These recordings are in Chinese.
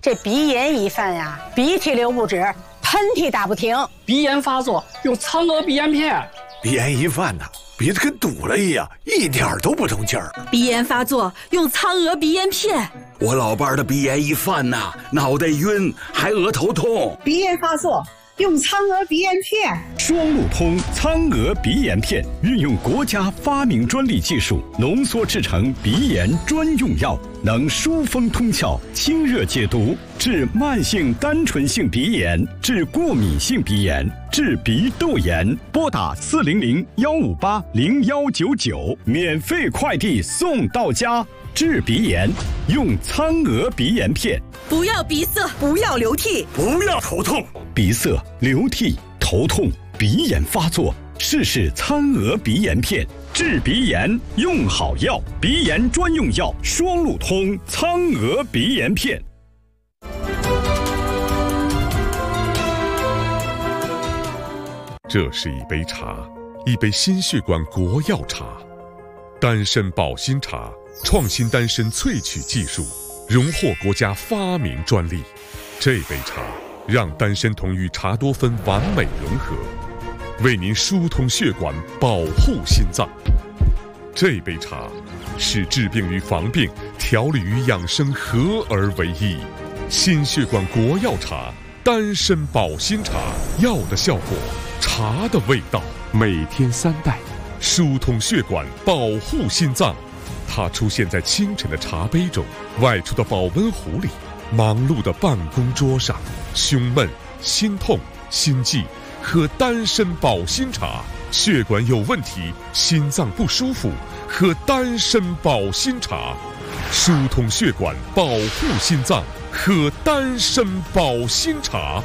这鼻炎一犯呀，鼻涕流不止，喷嚏打不停。 鼻炎发作用苍娥鼻炎片。 鼻炎一犯呢，鼻子跟堵了一样，一点都不通气儿。 鼻炎发作用苍娥鼻炎片。 我老伴的鼻炎一犯呐，脑袋晕，还额头痛。 鼻炎发作用苍娥鼻炎片。 双路通苍娥鼻炎片运用国家发明专利技术浓缩制成鼻炎专用药，能疏风通窍、清热解毒，治慢性单纯性鼻炎，治过敏性鼻炎，治鼻窦炎。拨打400-158-0199，免费快递送到家。治鼻炎用苍娥鼻炎片。 不要鼻塞，不要流涕， 不要头痛。 鼻塞、流涕、头痛、鼻炎发作，试试苍娥鼻炎片。治鼻炎用好药，鼻炎专用药双路通苍娥鼻炎片。 这是一杯茶，一杯心血管国药茶，丹参保心茶，创新丹参萃取技术，荣获国家发明专利。这杯茶让丹参酮与茶多酚完美融合，为您疏通血管，保护心脏。这杯茶是治病与防病、调理与养生合而为一。心血管国药茶，丹参保心茶，药的效果，茶的味道，每天3袋，疏通血管，保护心脏。它出现在清晨的茶杯中，外出的保温壶里，忙碌的办公桌上。胸闷、心痛、心悸，喝丹参保心茶；血管有问题、心脏不舒服，喝丹参保心茶。疏通血管，保护心脏，喝丹参保心茶。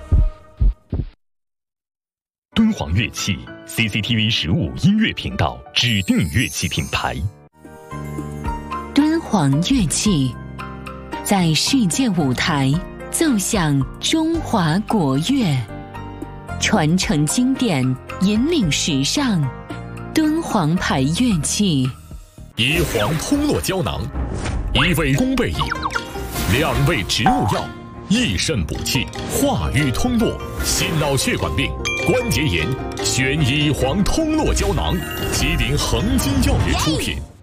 敦煌乐器 CCTV 15音乐频道指定乐器品牌。 敦煌乐器在世界舞台奏响中华国乐，传承经典，引领时尚。敦煌牌乐器， 宜黄通络胶囊，1味宫贝饮，2味植物药，益肾补气，化瘀通络，心脑血管病、关节炎，选宜黄通络胶囊，吉林恒金药业出品。